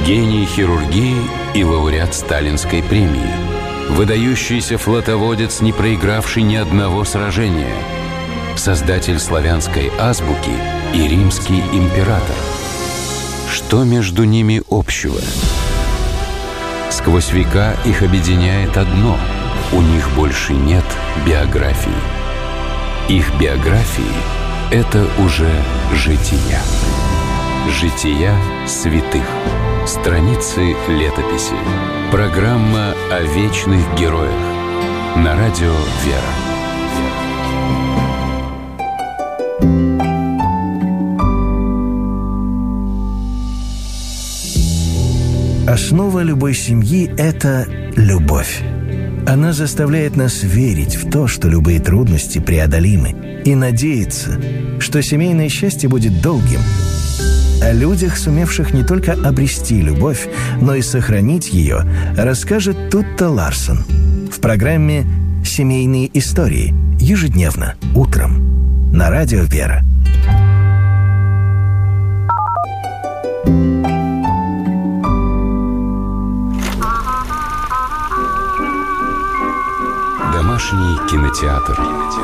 Гений хирургии и лауреат Сталинской премии. Выдающийся флотоводец, не проигравший ни одного сражения. Создатель славянской азбуки и римский император. Что между ними общего? Сквозь века их объединяет одно – у них больше нет биографии. Их биографии – это уже жития. Жития святых. Страницы летописи. Программа о вечных героях. На радио «Вера». Основа любой семьи – это любовь. Она заставляет нас верить в то, что любые трудности преодолимы, и надеяться, что семейное счастье будет долгим. О людях, сумевших не только обрести любовь, но и сохранить ее, расскажет Тутта Ларсон в программе «Семейные истории» ежедневно, утром, на радио «Вера». Домашний кинотеатр.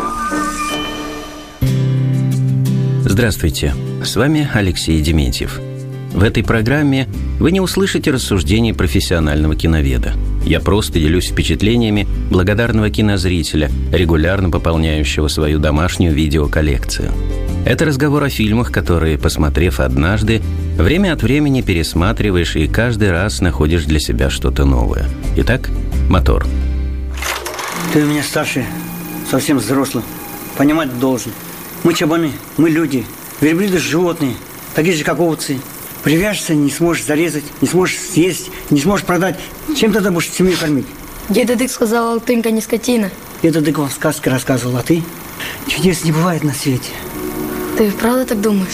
Здравствуйте, с вами Алексей Дементьев. В этой программе вы не услышите рассуждений профессионального киноведа. Я просто делюсь впечатлениями благодарного кинозрителя, регулярно пополняющего свою домашнюю видеоколлекцию. Это разговор о фильмах, которые, посмотрев однажды, время от времени пересматриваешь и каждый раз находишь для себя что-то новое. Итак, мотор. Ты у меня старший, совсем взрослый. Понимать должен. Мы чабаны, мы люди. Верблюды – животные, такие же, как овцы. Привяжешься, не сможешь зарезать, не сможешь съесть, не сможешь продать. Чем тогда будешь семью кормить? Дед Эдык сказал, алтынка не скотина. Дед Эдык вам сказки рассказывал, а ты? Чудес не бывает на свете. Ты правда так думаешь?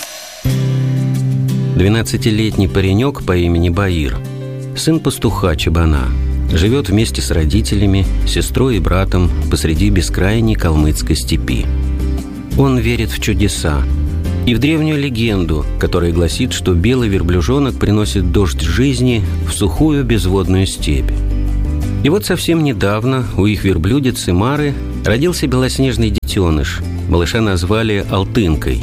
12-летний паренек по имени Баир, сын пастуха Чабана, живет вместе с родителями, сестрой и братом посреди бескрайней калмыцкой степи. Он верит в чудеса и в древнюю легенду, которая гласит, что белый верблюжонок приносит дождь жизни в сухую безводную степь. И вот совсем недавно у их верблюдицы Мары родился белоснежный детеныш. Малыша назвали Алтынкой.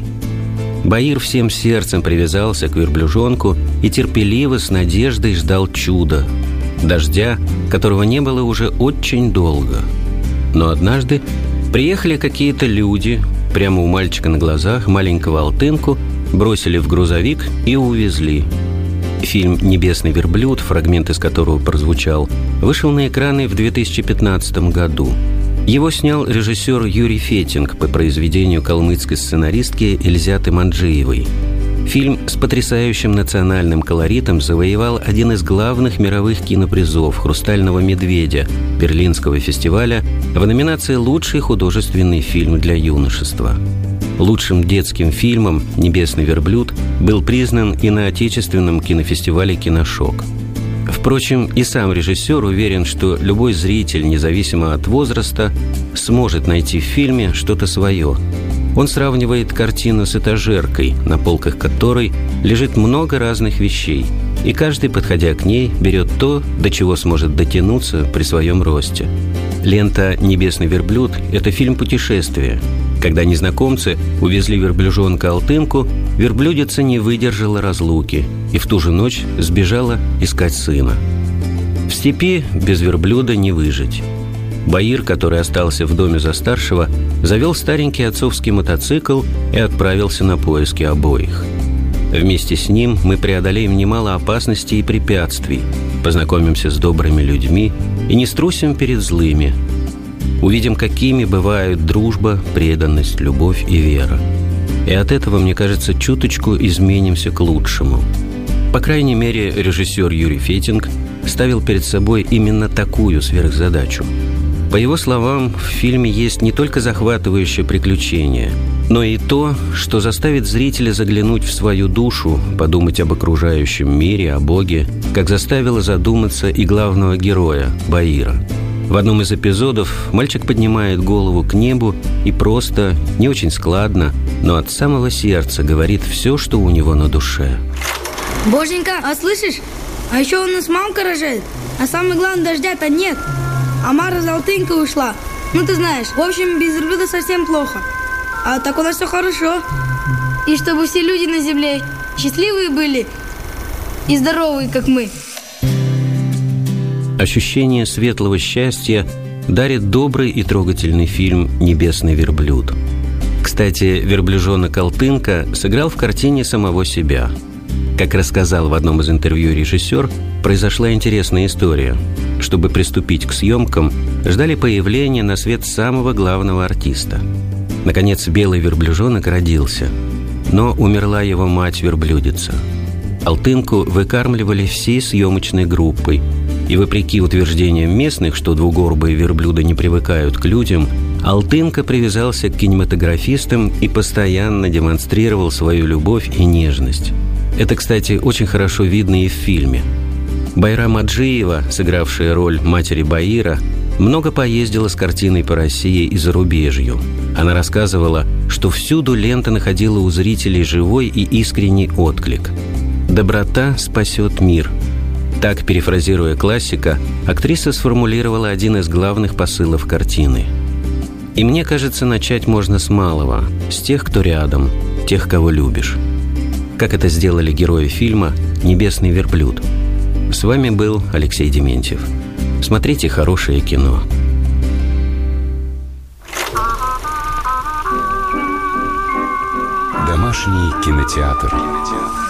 Баир всем сердцем привязался к верблюжонку и терпеливо с надеждой ждал чуда. Дождя, которого не было уже очень долго. Но однажды приехали какие-то люди, прямо у мальчика на глазах маленького Алтынку бросили в грузовик и увезли. Фильм «Небесный верблюд», фрагмент из которого прозвучал, вышел на экраны в 2015 году. Его снял режиссер Юрий Фетинг по произведению калмыцкой сценаристки Эльзяты Манджиевой. Фильм с потрясающим национальным колоритом завоевал один из главных мировых кинопризов «Хрустального медведя» Берлинского фестиваля в номинации «Лучший художественный фильм для юношества». Лучшим детским фильмом «Небесный верблюд» был признан и на отечественном кинофестивале «Киношок». Впрочем, и сам режиссер уверен, что любой зритель, независимо от возраста, сможет найти в фильме что-то свое. Он сравнивает картину с этажеркой, на полках которой лежит много разных вещей, и каждый, подходя к ней, берет то, до чего сможет дотянуться при своем росте. Лента «Небесный верблюд» – это фильм путешествия. Когда незнакомцы увезли верблюжонка Алтынку, верблюдица не выдержала разлуки и в ту же ночь сбежала искать сына. В степи без верблюда не выжить. Баир, который остался в доме за старшего, завел старенький отцовский мотоцикл и отправился на поиски обоих. Вместе с ним мы преодолеем немало опасностей и препятствий, познакомимся с добрыми людьми и не струсим перед злыми. Увидим, какими бывают дружба, преданность, любовь и вера. И от этого, мне кажется, чуточку изменимся к лучшему. По крайней мере, режиссер Юрий Фетинг ставил перед собой именно такую сверхзадачу. По его словам, в фильме есть не только захватывающее приключение, но и то, что заставит зрителя заглянуть в свою душу, подумать об окружающем мире, о Боге, как заставило задуматься и главного героя, Баира. В одном из эпизодов мальчик поднимает голову к небу и просто, не очень складно, но от самого сердца говорит все, что у него на душе. Боженька, а слышишь? А еще у нас мамка рожает. А самое главное, дождя-то нет. А Мара за Алтынькой ушла. Ну, ты знаешь, в общем, без верблюда совсем плохо. А так у нас все хорошо. И чтобы все люди на земле счастливые были и здоровые, как мы. Ощущение светлого счастья дарит добрый и трогательный фильм «Небесный верблюд». Кстати, верблюжонок Алтынка сыграл в картине самого себя. Как рассказал в одном из интервью режиссер, произошла интересная история. Чтобы приступить к съемкам, ждали появления на свет самого главного артиста. Наконец, белый верблюжонок родился, но умерла его мать-верблюдица. Алтынку выкармливали всей съемочной группой, и вопреки утверждениям местных, что двугорбые верблюды не привыкают к людям, Алтынка привязался к кинематографистам и постоянно демонстрировал свою любовь и нежность. Это, кстати, очень хорошо видно и в фильме. Байрам Аджиева, сыгравшая роль матери Баира, много поездила с картиной по России и зарубежью. Она рассказывала, что всюду лента находила у зрителей живой и искренний отклик. «Доброта спасет мир». Так, перефразируя классика, актриса сформулировала один из главных посылов картины. И мне кажется, начать можно с малого, с тех, кто рядом, тех, кого любишь. Как это сделали герои фильма «Небесный верблюд». С вами был Алексей Дементьев. Смотрите хорошее кино. Домашний кинотеатр.